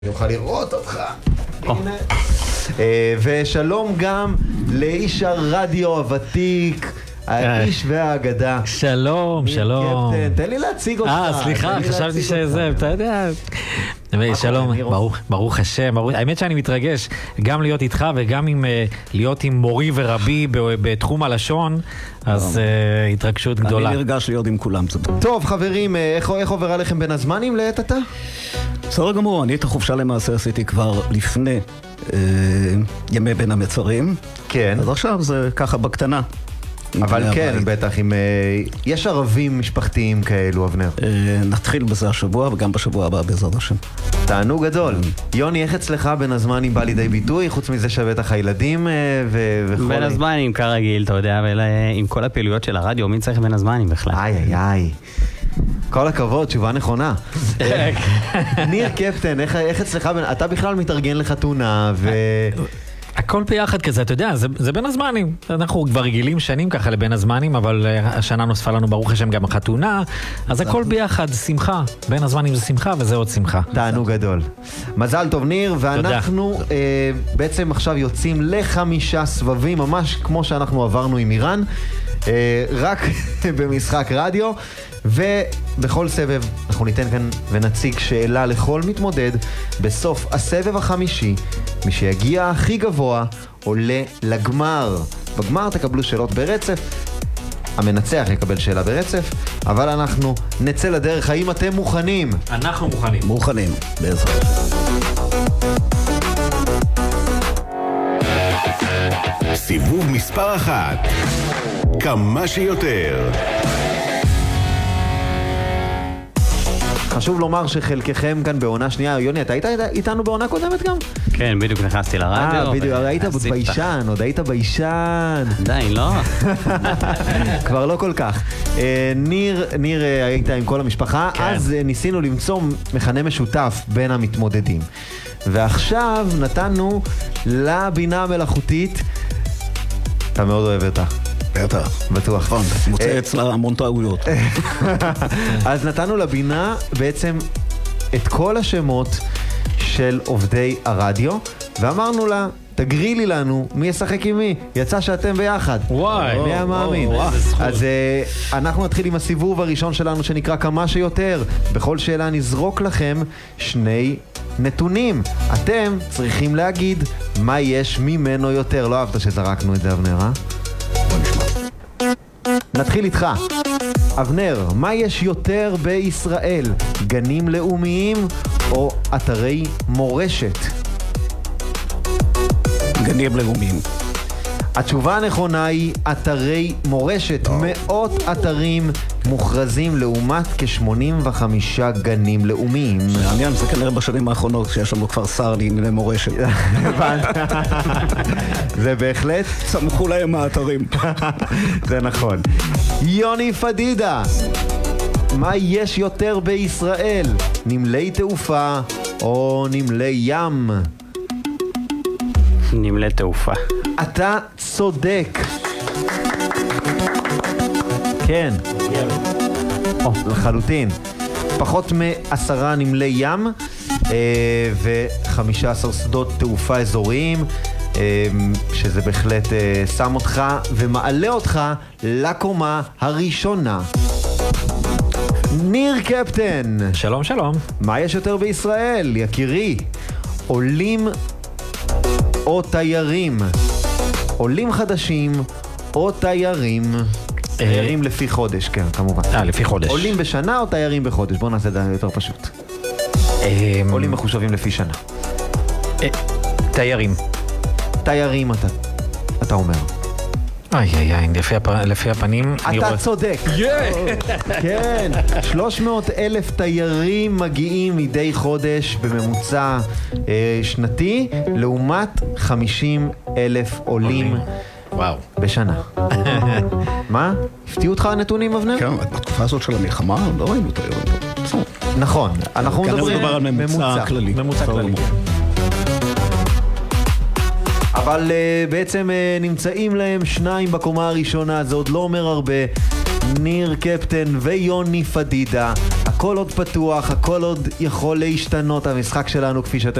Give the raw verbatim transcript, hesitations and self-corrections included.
אני אוכל לראות אותך. הנה. ושלום גם לאיש הרדיו הוותיק, האיש והאגדה. שלום, שלום. תן לי להציג אותך. אה, סליחה, חשבתי שזה, אתה יודע. שלום, ברוך השם. האמת שאני מתרגש גם להיות איתך וגם להיות עם מורי ורבי בתחום הלשון, אז התרגשות גדולה. אני נרגש להיות עם כולם. טוב, חברים, איך עובר עליכם בין הזמנים לעת עתה? בסדר גמור, אני את החופשה למעשה עשיתי כבר לפני ימי בין המצרים. כן. אז עכשיו זה ככה בקטנה. אבל כן, בטח, אם יש ערבים משפחתיים כאלו, אבנר. נתחיל בזה השבוע וגם בשבוע הבא בעזרת השם. תענוג גדול. יוני, איך אצלך בין הזמנים בא לידי ביטוי, חוץ מזה שבטח הילדים וכו'? בין הזמנים כרגיל, אתה יודע, עם כל הפעילויות של הרדיו, מי צריך בין הזמנים בכלל? איי איי איי. כל הכבוד, תשובה נכונה. ניר קפטן, איך אצלך, אתה בכלל מתארגן לחתונה ו... הכל ביחד כזה, אתה יודע, זה, זה בין הזמנים. אנחנו כבר רגילים שנים ככה לבין הזמנים, אבל השנה נוספה לנו ברוך השם גם החתונה, אז הכל ביחד, שמחה. בין הזמנים זה שמחה וזה עוד שמחה. תענוג גדול. מזל טוב ניר, ואנחנו אה, בעצם עכשיו יוצאים לחמישה סבבים, ממש כמו שאנחנו עברנו עם איראן, אה, רק במשחק רדיו, ובכל סבב אנחנו ניתן כאן ונציג שאלה לכל מתמודד. בסוף הסבב החמישי, מי שיגיע הכי גבוה עולה לגמר. בגמר תקבלו שאלות ברצף, המנצח יקבל שאלה ברצף, אבל אנחנו נצא לדרך. האם אתם מוכנים? אנחנו מוכנים. מוכנים, בעזרת. סיבוב מספר אחת, כמה שיותר. חשוב לומר שחלקכם כאן בעונה שנייה. יוני, אתה היית איתנו בעונה קודמת גם? כן, בדיוק נכנסתי לרדיו. אה, בדיוק, היית ביישן, עוד היית ביישן. עדיין, לא? כבר לא כל כך. ניר, ניר היית עם כל המשפחה, אז ניסינו למצוא מכנה משותף בין המתמודדים. ועכשיו נתנו לבינה המלאכותית, אתה מאוד אוהב אותה. בטח. בטוח. מוצא אצלה המון טעויות. אז נתנו לבינה בעצם את כל השמות של עובדי הרדיו, ואמרנו לה, תגרילי לנו מי ישחק עם מי. יצא שאתם ביחד. וואי. מי המאמין? אז אנחנו נתחיל עם הסיבוב הראשון שלנו שנקרא כמה שיותר. בכל שאלה נזרוק לכם שני נתונים. אתם צריכים להגיד מה יש ממנו יותר. לא אהבת שזרקנו את זה, אבנר, אה? נתחיל איתך. אבנר, מה יש יותר בישראל? גנים לאומיים או אתרי מורשת? גנים לאומיים. התשובה הנכונה היא אתרי מורשת. מאות אתרים מוכרזים לעומת כ-שמונים וחמישה גנים לאומיים. מעניין, זה כנראה בשנים האחרונות שיש לנו כבר שר לענייני מורשת. זה בהחלט צמחו להם האתרים. זה נכון. יוני פדידה, מה יש יותר בישראל? נמלי תעופה או נמלי ים? נמלי תעופה. אתה צודק. כן. או, לחלוטין. פחות מעשרה נמלי ים ו-חמישה עשר שדות תעופה אזוריים, שזה בהחלט שם אותך ומעלה אותך לקומה הראשונה. ניר קפטן. שלום, שלום. מה יש יותר בישראל, יקירי? עולים או תיירים? עולים חדשים או תיירים? תיירים לפי חודש, כן, כמובן. אה, לפי חודש. עולים בשנה או תיירים בחודש? בואו נעשה את זה יותר פשוט. עולים מחושבים לפי שנה. תיירים. תיירים אתה, אתה אומר. איי איי איי, לפי הפנים... אתה צודק. כן, שלוש מאות אלף תיירים מגיעים מדי חודש בממוצע שנתי, לעומת חמישים אלף עולים וואו בשנה. מה? הפתיעו אותך הנתונים, אבנר? כן, בתקופה הזאת של המלחמה לא ראינו תיירים. נכון, אנחנו מדברים על ממוצע כללי. ממוצע כללי. אבל uh, בעצם uh, נמצאים להם שניים בקומה הראשונה, זה עוד לא אומר הרבה. ניר קפטן ויוני פדידה, הכל עוד פתוח, הכל עוד יכול להשתנות, המשחק שלנו כפי שאתם